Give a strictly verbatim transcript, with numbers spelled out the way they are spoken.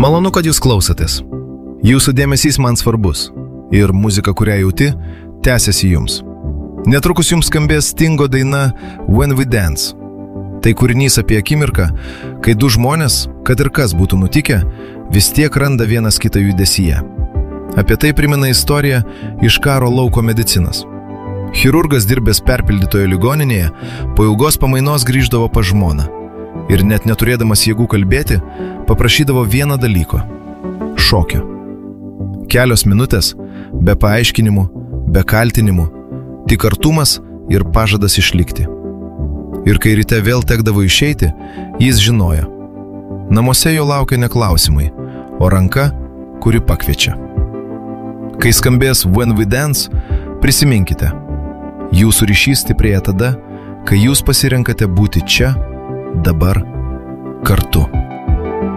Malonu, kad jūs klausotės. Jūsų dėmesys man svarbus. Ir muzika, kurią jauti, tęsiasi jums. Netrukus jums skambės Stingo daina When We Dance. Tai kūrinys apie akimirką, kai du žmonės, kad ir kas būtų nutikę, vis tiek randa vienas kitą judesyje. Apie tai primena istorija iš karo lauko medicinos. Chirurgas dirbęs perpildytoje ligoninėje po ilgos pamainos grįždavo pas žmoną ir net neturėdamas jėgų kalbėti, paprašydavo vieną dalyko – šokio. Kelios minutės, be paaiškinimų, be kaltinimų, tik artumas ir pažadas išlikti. Ir kai ryte vėl tekdavo išeiti, jis žinojo. Namuose jo laukia ne klausimai, o ranka, kuri pakviečia. Kai skambės When We Dance, prisiminkite, jūsų ryšys stiprėja tada, kai jūs pasirenkate būti čia, dabar, kartu.